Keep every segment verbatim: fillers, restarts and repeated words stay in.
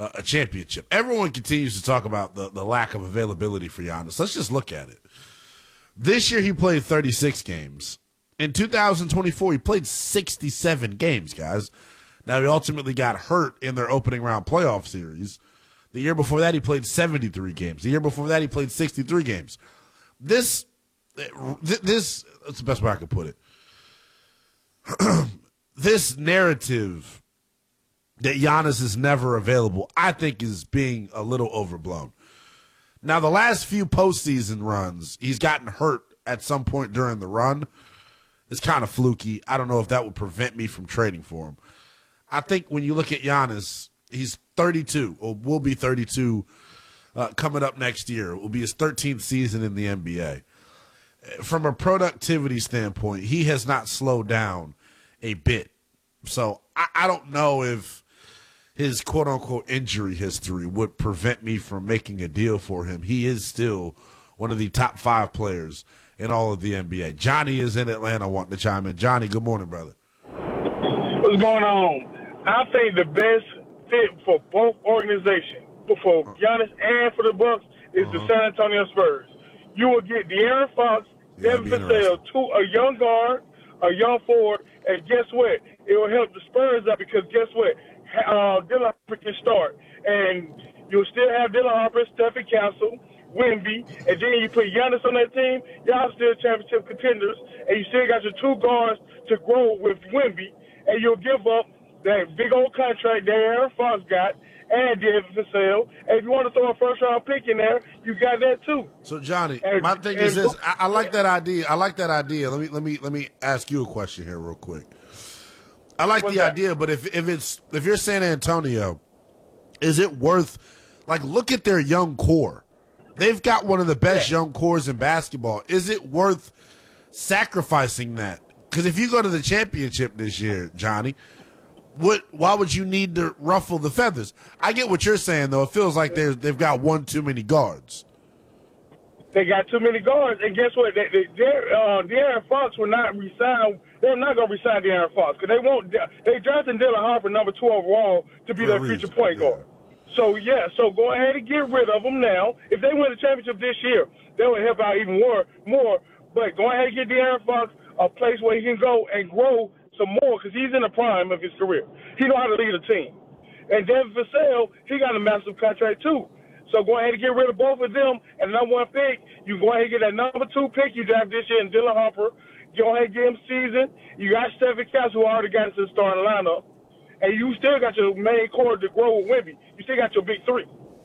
uh, a championship. Everyone continues to talk about the, the lack of availability for Giannis. Let's just look at it. This year he played thirty-six games. In two thousand twenty-four, he played sixty-seven games, guys. Now, he ultimately got hurt in their opening round playoff series. The year before that, he played seventy-three games. The year before that, he played sixty-three games. This, this, that's the best way I could put it. This narrative that Giannis is never available, I think, is being a little overblown. Now, the last few postseason runs, he's gotten hurt at some point during the run. It's kind of fluky. I don't know if that would prevent me from trading for him. I think when you look at Giannis, he's thirty-two, or will be thirty-two uh, coming up next year. It will be his thirteenth season in the N B A. From a productivity standpoint, he has not slowed down a bit. So I, I don't know if his quote-unquote injury history would prevent me from making a deal for him. He is still one of the top five players in all of the N B A. Johnny is in Atlanta wanting to chime in. Johnny, good morning, brother. What's going on? I think the best fit for both organizations, for Giannis and for the Bucks, is uh-huh. the San Antonio Spurs. You will get De'Aaron Fox, yeah, Devin Vassell, two, a young guard, a young forward, and guess what? It will help the Spurs out because guess what? Uh, Dylan Harper can start, and you'll still have Dylan Harper, Stephen Castle, Wemby, and then you put Giannis on that team, y'all still championship contenders, and you still got your two guards to grow with Wemby, and you'll give up that big old contract that Aaron Fox got and Devin Vassell. And if you want to throw a first-round pick in there, you got that too. So, Johnny, and, my thing is this. I, I like that idea. I like that idea. Let me let me let me ask you a question here real quick. I like the that? idea, but if if it's if you're San Antonio, is it worth like look at their young core? They've got one of the best yeah. young cores in basketball. Is it worth sacrificing that? Because if you go to the championship this year, Johnny, what? Why would you need to ruffle the feathers? I get what you're saying, though. It feels like they're, they've got one too many guards. They got too many guards, and guess what? They, they, uh, De'Aaron Fox will not resign. They're not going to resign De'Aaron Fox because they won't. They drafted Dylan Harper, number two overall, to be their future point yeah. guard. So yeah, so go ahead and get rid of them now. If they win the championship this year, that would help out even more. More, but go ahead and get De'Aaron Fox a place where he can go and grow some more because he's in the prime of his career. He know how to lead a team. And Devin Vassell, he got a massive contract too. So go ahead and get rid of both of them. And number one pick, you go ahead and get that number two pick you draft this year in Dylan Harper. Go ahead and get him season. You got Stephen Castle who already got into the starting lineup. And you still got your main core to grow with Wemby. You still got your big three.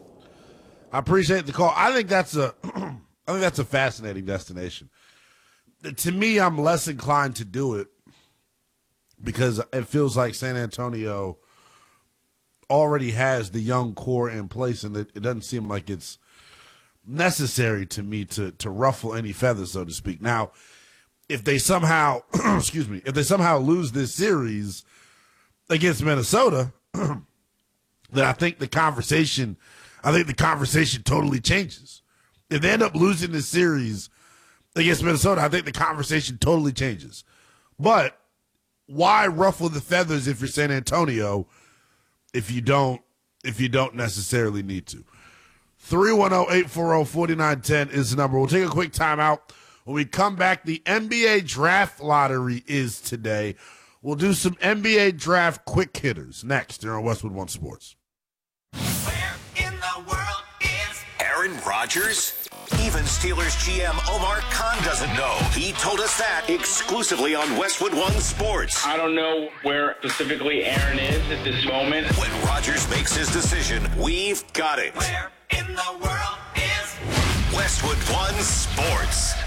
I appreciate the call. I think that's a I think that's a fascinating destination. To me, I'm less inclined to do it because it feels like San Antonio already has the young core in place, and it, it doesn't seem like it's necessary to me to to ruffle any feathers, so to speak. Now, if they somehow, excuse me, if they somehow lose this series against Minnesota, then I think the conversation, I think the conversation totally changes. If they end up losing this series against Minnesota, I think the conversation totally changes. But why ruffle the feathers if you're San Antonio if you don't if you don't necessarily need to? three one zero, eight four zero, four nine one zero is the number. We'll take a quick timeout. When we come back, the N B A draft lottery is today. We'll do some N B A draft quick hitters next here on Westwood One Sports. Where in the world is Aaron Rodgers? Even Steelers G M Omar Khan doesn't know. He told us that exclusively on Westwood One Sports. I don't know where specifically Aaron is at this moment. When Rodgers makes his decision, we've got it. Where in the world is Westwood One Sports?